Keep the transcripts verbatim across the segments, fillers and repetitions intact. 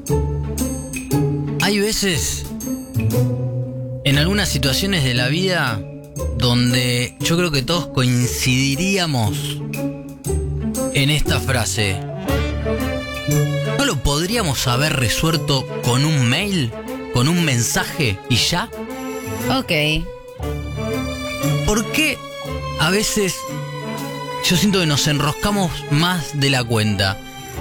Hay veces, en algunas situaciones de la vida, donde yo creo que todos coincidiríamos en esta frase. ¿No lo podríamos haber resuelto con un mail, con un mensaje y ya? Ok. ¿Por qué a veces yo siento que nos enroscamos más de la cuenta?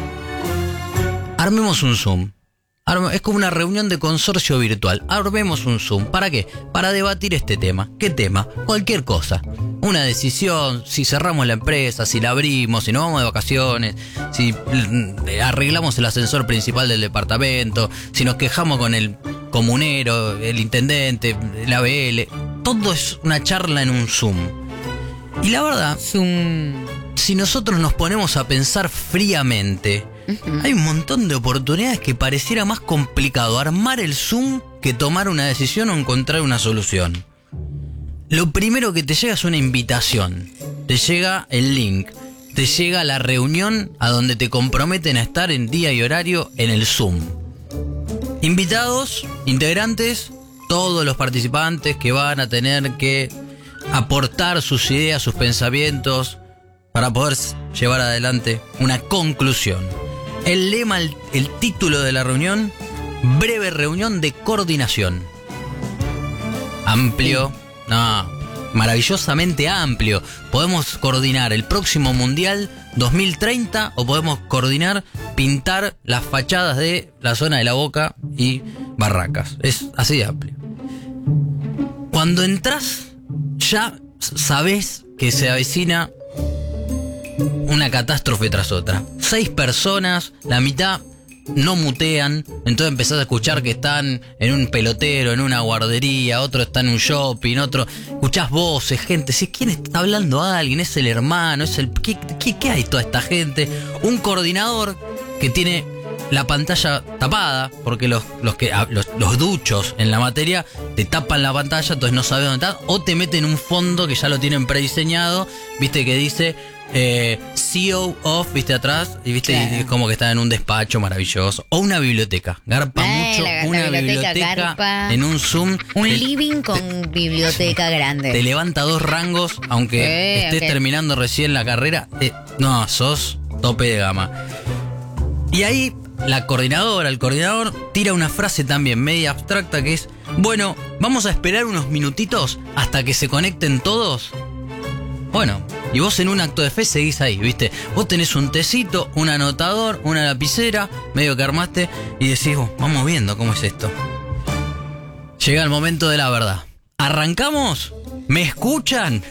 Armemos un Zoom. Es como una reunión de consorcio virtual. Armemos un Zoom. ¿Para qué? Para debatir este tema. ¿Qué tema? Cualquier cosa. Una decisión, si cerramos la empresa, si la abrimos, si nos vamos de vacaciones, si arreglamos el ascensor principal del departamento, si nos quejamos con el comunero, el intendente, el A B L. Todo es una charla en un Zoom. Y la verdad, Zoom. si nosotros nos ponemos a pensar fríamente, uh-huh. hay un montón de oportunidades que pareciera más complicado armar el Zoom que tomar una decisión o encontrar una solución. Lo primero que te llega es una invitación. Te llega el link. Te llega la reunión a donde te comprometen a estar en día y horario en el Zoom. Invitados, integrantes, todos los participantes que van a tener que aportar sus ideas, sus pensamientos para poder llevar adelante una conclusión. El lema, el, el título de la reunión: breve reunión de coordinación. Amplio, no, maravillosamente amplio. Podemos coordinar el próximo Mundial dos mil treinta o podemos coordinar pintar las fachadas de la zona de La Boca y Barracas. Es así de amplio. Cuando entras, ya sabés que se avecina una catástrofe tras otra. Seis personas, la mitad no mutean, entonces empezás a escuchar que están en un pelotero, en una guardería, otro está en un shopping, otro... Escuchás voces, gente, si quién está hablando a alguien, es el hermano, es el... ¿Qué, qué, qué hay toda esta gente? Un coordinador que tiene la pantalla tapada, porque los, los, que, los, los duchos en la materia te tapan la pantalla, entonces no sabes dónde está, o te meten un fondo que ya lo tienen prediseñado, viste, que dice... Eh, C E O of, viste atrás, y viste, claro. y es como que está en un despacho maravilloso. O una biblioteca, garpa Ay, mucho, la, una la biblioteca, biblioteca garpa. En un Zoom. Un te, living con te, biblioteca grande. Te levanta dos rangos, aunque okay, estés okay. terminando recién la carrera. Eh, no, sos tope de gama. Y ahí la coordinadora, el coordinador, tira una frase también media abstracta que es: bueno, vamos a esperar unos minutitos hasta que se conecten todos. Bueno, y vos en un acto de fe seguís ahí, ¿viste? Vos tenés un tecito, un anotador, una lapicera, medio que armaste, y decís, oh, vamos viendo cómo es esto. Llega el momento de la verdad. ¿Arrancamos? ¿Me escuchan?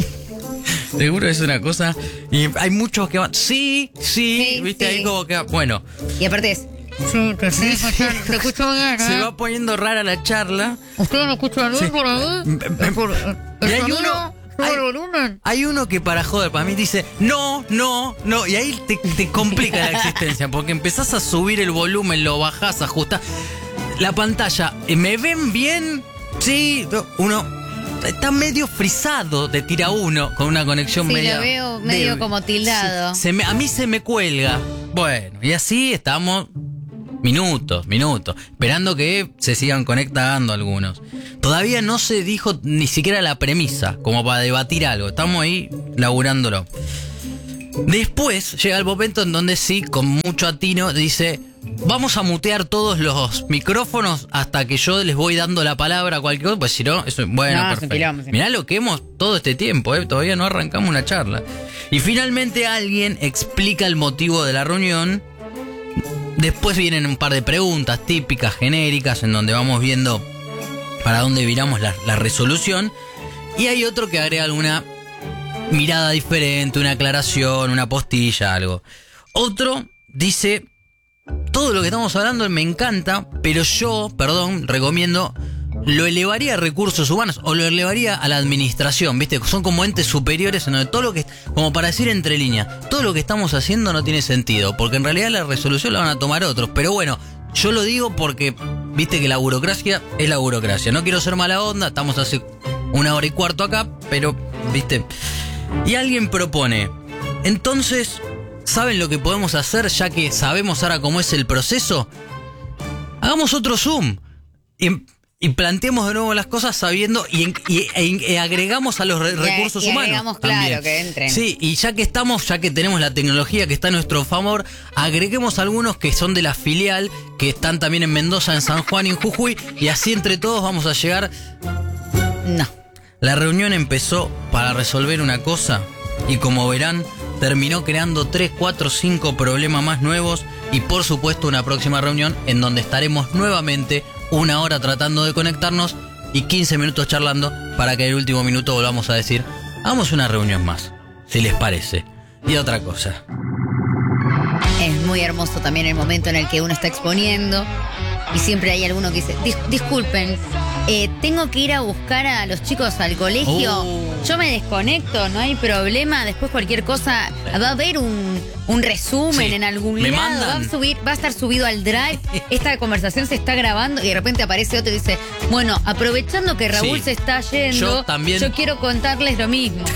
Seguro es una cosa. Y hay muchos que van, sí, sí, sí ¿viste? Sí. Ahí como que, bueno. Y aparte es... Sí, te estoy escuchando, te escucho bien, ¿eh? Se va poniendo rara la charla. ¿Ustedes me escuchan bien sí. por ahí? Y hay uno... Hay, hay uno que para joder, para mí dice no, no, no, y ahí te, te complica la existencia, porque empezás a subir el volumen, lo bajás, ajustás la pantalla. ¿Me ven bien? Sí, uno está medio frisado de tira uno, con una conexión sí, media... Sí, lo veo medio débil. Como tildado. Se, se me, a mí se me cuelga. Bueno, y así estamos... Minutos, minutos, esperando que se sigan conectando algunos. Todavía no se dijo ni siquiera la premisa, como para debatir algo. Estamos ahí laburándolo. Después llega el momento en donde sí, con mucho atino, dice: vamos a mutear todos los micrófonos hasta que yo les voy dando la palabra a cualquier cosa, pues si no, eso, bueno, no, perfecto. Mirá lo que hemos todo este tiempo, ¿eh? Todavía no arrancamos una charla. Y finalmente alguien explica el motivo de la reunión. Después vienen un par de preguntas típicas, genéricas, en donde vamos viendo para dónde viramos la, la resolución. Y hay otro que agrega alguna mirada diferente, una aclaración, una postilla, algo. Otro dice: todo lo que estamos hablando me encanta, pero yo, perdón, recomiendo, lo elevaría a recursos humanos o lo elevaría a la administración, ¿viste? Son como entes superiores en donde todo lo que, como para decir entre líneas, todo lo que estamos haciendo no tiene sentido, porque en realidad la resolución la van a tomar otros. Pero bueno, yo lo digo porque, viste que la burocracia es la burocracia. No quiero ser mala onda, estamos hace una hora y cuarto acá, pero, viste. Y alguien propone, entonces, ¿saben lo que podemos hacer ya que sabemos ahora cómo es el proceso? hagamos otro Zoom. Y, y planteemos de nuevo las cosas sabiendo y, en, y, e, e agregamos a los re, y, recursos y humanos. agregamos, también. claro, que entren. Sí, y ya que estamos, ya que tenemos la tecnología que está a nuestro favor, agreguemos algunos que son de la filial, que están también en Mendoza, en San Juan y en Jujuy, y así entre todos vamos a llegar. No. La reunión empezó para resolver una cosa y como verán, terminó creando tres, cuatro, cinco problemas más nuevos y por supuesto una próxima reunión en donde estaremos nuevamente una hora tratando de conectarnos y quince minutos charlando para que en el último minuto volvamos a decir, hagamos una reunión más, si les parece. Y otra cosa. Es muy hermoso también el momento en el que uno está exponiendo y siempre hay alguno que dice, Dis- disculpen, eh, tengo que ir a buscar a los chicos al colegio, Oh. yo me desconecto, no hay problema, después cualquier cosa, va a haber un, un resumen Sí, en algún me lado, mandan. va a, subir, va a estar subido al Drive, esta conversación se está grabando y de repente aparece otro y dice, bueno, aprovechando que Raúl Sí, se está yendo, yo también- yo quiero contarles lo mismo.